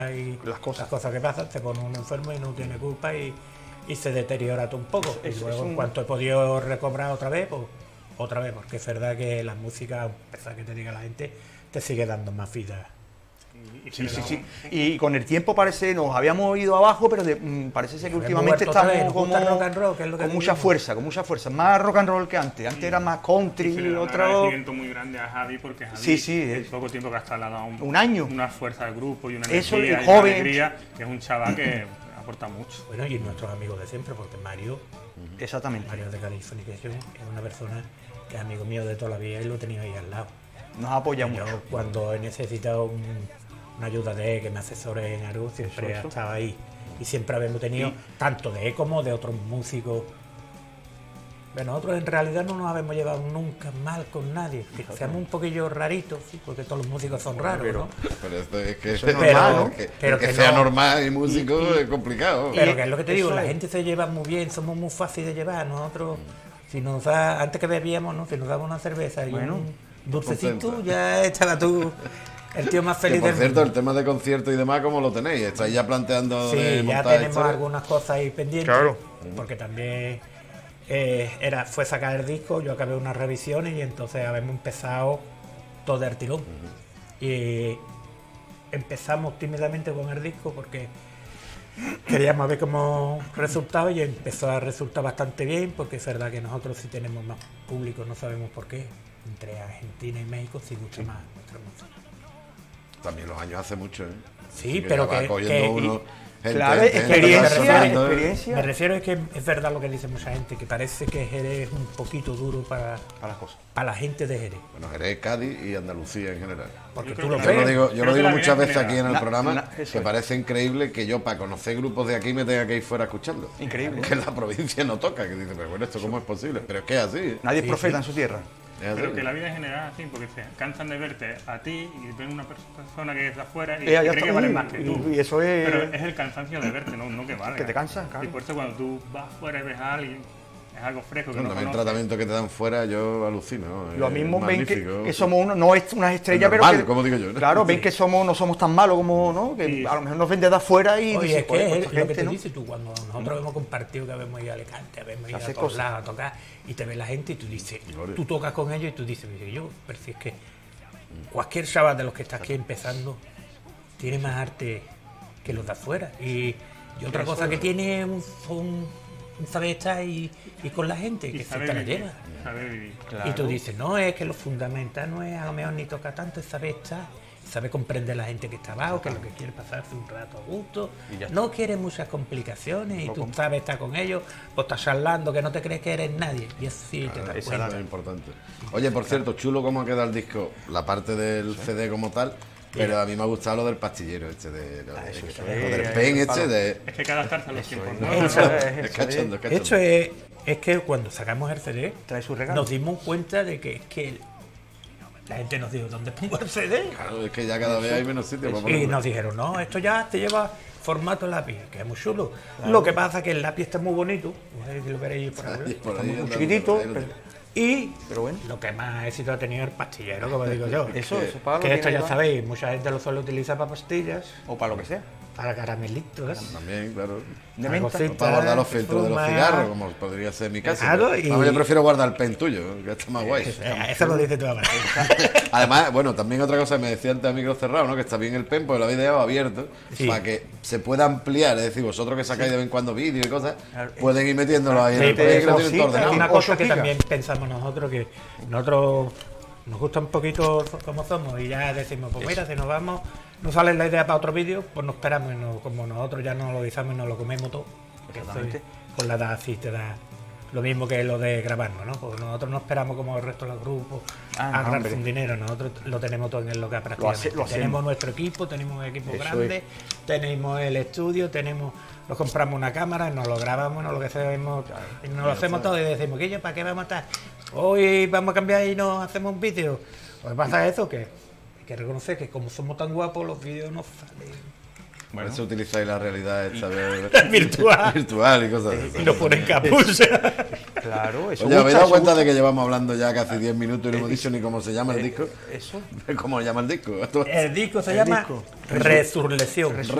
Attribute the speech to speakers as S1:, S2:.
S1: y
S2: las cosas
S1: que pasan, te pone uno enfermo y no tiene culpa y se deteriora todo un poco. Y luego, en cuanto he podido recobrar otra vez, porque es verdad que la música, a pesar que te diga la gente, te sigue dando más vida.
S2: Sí. Y con el tiempo parece, nos habíamos ido abajo, pero parece ser que últimamente estamos como
S1: rock and roll, que es lo que
S2: con mucha fuerza, más rock and roll que antes. Antes era más country,
S3: un agradecimiento muy grande a Javi, porque Javi, el poco tiempo que ha estado, le ha dado
S2: un año,
S3: una fuerza al grupo y una
S2: energía,
S3: y una alegría, que es un chaval que aporta mucho.
S1: Bueno, y nuestros amigos de siempre, porque Mario,
S2: exactamente,
S1: Mario de Californication, es una persona que es amigo mío de toda la vida y lo he tenido ahí al lado.
S2: Nos apoya mucho.
S1: Yo, cuando he necesitado una ayuda de él, que me asesore en algo, siempre ha estado ahí. Y siempre habíamos tenido, tanto de él como de otros músicos. Bueno, nosotros en realidad no nos habíamos llevado nunca mal con nadie. Que seamos un poquillo raritos, sí, porque todos los músicos son raros, ¿no?
S4: Pero esto es que
S2: eso es normal, ¿no?
S4: Pero que sea normal y músico es complicado.
S1: Pero que es lo que te digo, la gente se lleva muy bien, somos muy fáciles de llevar. Nosotros, si nos da, antes que bebíamos, ¿no? Si nos daba una cerveza y un dulcecito, ya estaba tú el tío más feliz del mundo.
S4: Por cierto, el tema de conciertos y demás, ¿cómo lo tenéis? ¿Estáis ya planteando
S1: Sí, ya tenemos algunas cosas ahí pendientes.
S2: Claro.
S1: Porque también fue sacar el disco, yo acabé unas revisiones y entonces habíamos empezado todo de tirón. Y empezamos tímidamente con el disco porque queríamos ver cómo resultaba y empezó a resultar bastante bien, porque es verdad que nosotros sí tenemos más público, no sabemos por qué. Entre Argentina y México sí gusta más nuestra música.
S4: También los años hace mucho, ¿eh?
S1: Sí, pero
S2: claro, experiencia.
S1: Me refiero a que es verdad lo que dice mucha gente, que parece que Jerez es un poquito duro para
S2: las cosas.
S1: Para la gente de Jerez.
S4: Bueno, Jerez, Cádiz y Andalucía en general.
S1: Porque tú lo ves.
S4: Yo lo digo muchas veces aquí en el programa, que parece increíble que yo, para conocer grupos de aquí, me tenga que ir fuera a escucharlos.
S2: Increíble.
S4: Que la provincia no toca, que dice, pero bueno, ¿esto cómo es posible? Pero es que es así.
S2: Nadie es profeta en su tierra.
S3: Pero que la vida en general es así, porque se cansan de verte a ti y ven una persona que es de afuera y cree que vale más que tú.
S2: Y eso es...
S3: Pero es el cansancio de verte, no que vale.
S2: Que te cansas, claro.
S3: Y por eso cuando tú vas fuera y ves a alguien, es algo fresco que
S4: también el tratamiento que te dan fuera, yo alucino.
S2: Lo mismo ven que somos no es unas estrellas, pero
S4: normal, como digo yo, ¿no?
S2: Claro, ven que no somos tan malos como, ¿no? Que a lo mejor nos ven desde afuera y
S1: oye,
S2: dicen,
S1: es lo que te dices tú, cuando nosotros hemos compartido que habemos ido a Alicante, habemos ido a todos lados a tocar, y te ve la gente y tú dices, tú tocas con ellos y tú dices, pero si es que cualquier chaval de los que está aquí empezando tiene más arte que los de afuera. Y otra cosa que tiene un saber estar y con la gente, que se te la lleva.
S3: Claro.
S1: Y tú dices, no, es que lo fundamental no es a lo mejor ni tocar tanto, es saber estar, saber comprender la gente que está abajo, que es lo que quiere pasarse un rato a gusto, no quiere muchas complicaciones y tú sabes estar con ellos, pues estás charlando, que no te crees que eres nadie, y eso sí te das cuenta.
S4: Eso es importante. Oye, por cierto, chulo cómo ha quedado el disco, la parte del CD como tal. Pero a mí me ha gustado lo del pastillero del pen
S3: Es que cada tarta a los tiempos, ¿no?
S4: Es cachondo.
S1: Esto es que cuando sacamos el CD,
S2: trae su regalo.
S1: nos dimos cuenta de que la gente nos dijo, ¿dónde pongo el CD?
S4: Claro, es que ya cada vez hay menos sitio para ponerlo.
S1: Y nos dijeron, no, esto ya te lleva formato lápiz, que es muy chulo. Claro. Lo que pasa es que el lápiz está muy bonito, no sé si lo veréis por ahí,
S4: está
S2: muy chiquitito.
S1: Pero bueno, lo que más éxito ha tenido el pastillero, como digo yo.
S2: Eso para
S1: que esto ya sabéis, mucha gente lo suele utilizar para pastillas.
S2: O para lo que sea.
S1: Para caramelitos.
S4: También, claro.
S2: De menta.
S4: Para guardar los filtros de los cigarros, como podría ser mi caso.
S1: Claro,
S4: yo prefiero guardar el pen tuyo, que está más guay.
S1: Eso lo dices tú ahora.
S4: Además, bueno, también otra cosa que me decía antes a micro cerrado, ¿no? Que está bien el pen, pues lo habéis dejado abierto para que se pueda ampliar. Es decir, vosotros que sacáis de vez en cuando vídeos y cosas, pueden ir metiéndolo ahí en el pen, que lo tienen todo ordenado.
S1: Una cosa que también pensamos nosotros, que nosotros nos gusta un poquito como somos y ya decimos, pues mira, si nos vamos, nos sale la idea para otro vídeo, pues nos esperamos y como nosotros ya nos lo guisamos y nos lo comemos todo. Con la edad así te da lo mismo que lo de grabarnos, ¿no? Porque nosotros no esperamos como el resto de los grupos a ganarse un dinero, nosotros lo tenemos todo en el local prácticamente. Tenemos nuestro equipo, tenemos un equipo grande, tenemos el estudio, nos compramos una cámara, nos lo grabamos, nos lo que hacemos, nos lo hacemos todo y decimos, ¿qué ¿para qué vamos a estar? Hoy vamos a cambiar y nos hacemos un vídeo. Pues pasa eso, que hay que reconocer que como somos tan guapos, los vídeos nos salen
S4: Por eso utilizáis la realidad esta
S1: virtual
S4: y cosas así.
S1: y nos ponen capuz.
S2: Claro, eso.
S4: Oye, ¿habéis dado cuenta de que llevamos hablando ya casi 10 minutos y no hemos dicho ni cómo se llama el disco?
S2: Eso.
S4: ¿Cómo se llama el disco?
S1: El disco se llama Resurrección.